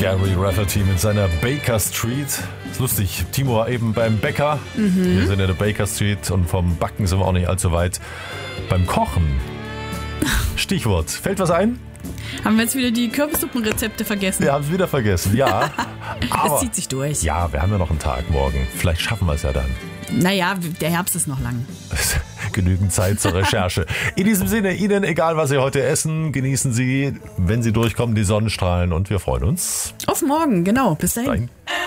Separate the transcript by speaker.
Speaker 1: Gary Rafferty mit seiner Baker Street. Ist lustig, Timo war eben beim Bäcker. Wir sind in der Baker Street und vom Backen sind wir auch nicht allzu weit. Beim Kochen. Stichwort. Fällt was ein?
Speaker 2: Haben wir jetzt wieder die Kürbissuppenrezepte vergessen?
Speaker 1: Wir haben es wieder vergessen, ja. Aber,
Speaker 2: es zieht sich durch.
Speaker 1: Ja, wir haben ja noch einen Tag morgen. Vielleicht schaffen wir es ja dann.
Speaker 2: Naja, der Herbst ist noch lang.
Speaker 1: Genügend Zeit zur Recherche. In diesem Sinne, Ihnen, egal was Sie heute essen, genießen Sie, wenn Sie durchkommen, die Sonnenstrahlen und wir freuen uns.
Speaker 2: Auf morgen, genau. Bis dahin.
Speaker 1: Dahin.